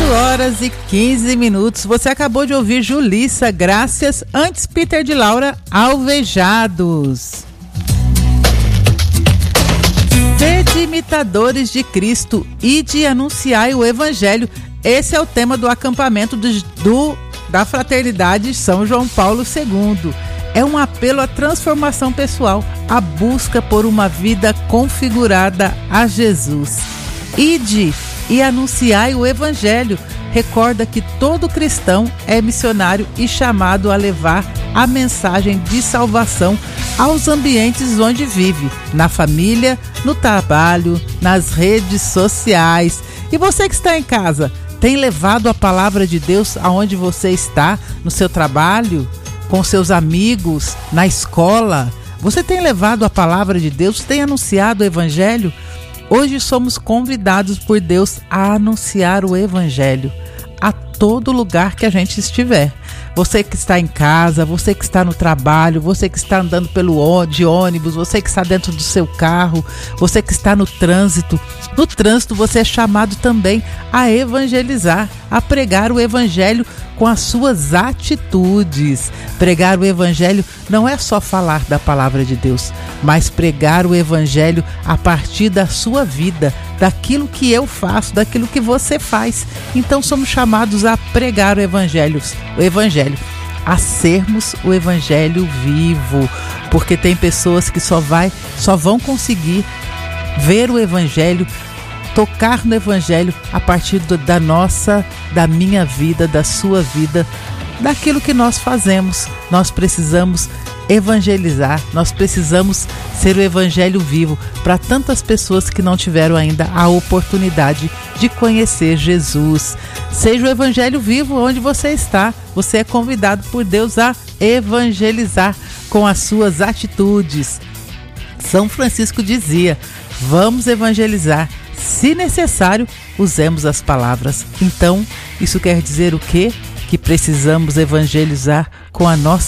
8h15. Você acabou de ouvir Julissa Graças, antes Peter de Laura, Alvejados. Sede imitadores de Cristo e de anunciar o Evangelho. Esse é o tema do acampamento da Fraternidade São João Paulo II. É um apelo à transformação pessoal, à busca por uma vida configurada a Jesus. Ide e anunciai o Evangelho. Recorda que todo cristão é missionário e chamado a levar a mensagem de salvação aos ambientes onde vive, na família, no trabalho, nas redes sociais. E você que está em casa, tem levado a palavra de Deus aonde você está, no seu trabalho, com seus amigos, na escola? Você tem levado a palavra de Deus, tem anunciado o Evangelho? Hoje somos convidados por Deus a anunciar o Evangelho a todo lugar que a gente estiver. Você que está em casa, você que está no trabalho, você que está andando de ônibus, você que está dentro do seu carro, você que está no trânsito. No trânsito você é chamado também a evangelizar, a pregar o Evangelho com as suas atitudes. Pregar o Evangelho não é só falar da palavra de Deus, mas pregar o Evangelho a partir da sua vida, daquilo que eu faço, daquilo que você faz. Então somos chamados a pregar o Evangelho, a sermos o Evangelho vivo, porque tem pessoas que só vão conseguir ver o Evangelho, tocar no Evangelho a partir da minha vida, da sua vida, daquilo que nós fazemos. Nós precisamos evangelizar, nós precisamos ser o Evangelho vivo para tantas pessoas que não tiveram ainda a oportunidade de conhecer Jesus. Seja o Evangelho vivo onde você está. Você é convidado por Deus a evangelizar com as suas atitudes. São Francisco dizia: vamos evangelizar. Se necessário, usemos as palavras. Então, isso quer dizer o quê? Que precisamos evangelizar com a nossa